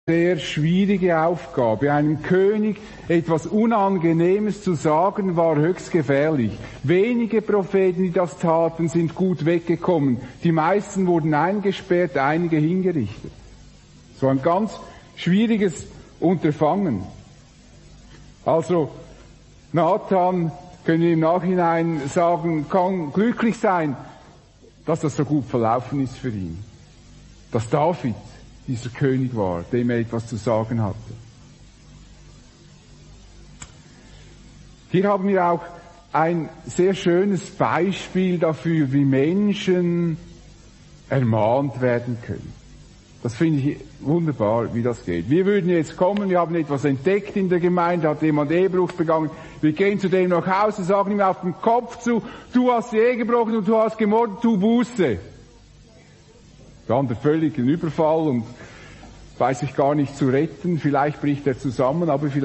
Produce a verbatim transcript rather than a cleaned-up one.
sehr schwierige Aufgabe. Einem König etwas Unangenehmes zu sagen, war höchst gefährlich. Wenige Propheten, die das taten, sind gut weggekommen. Die meisten wurden eingesperrt, einige hingerichtet. So ein ganz schwieriges Unterfangen. Also, Nathan, können wir im Nachhinein sagen, kann glücklich sein, dass das so gut verlaufen ist für ihn. Dass David dieser König war, dem er etwas zu sagen hatte. Hier haben wir auch ein sehr schönes Beispiel dafür, wie Menschen ermahnt werden können. Das finde ich wunderbar, wie das geht. Wir würden jetzt kommen, wir haben etwas entdeckt in der Gemeinde, hat jemand Ehebruch begangen, wir gehen zu dem nach Hause, sagen ihm auf den Kopf zu, du hast die Ehe gebrochen und du hast gemordet, tu Buße. Der andere völlig ein Überfall und weiß sich gar nicht zu retten, vielleicht bricht er zusammen, aber vielleicht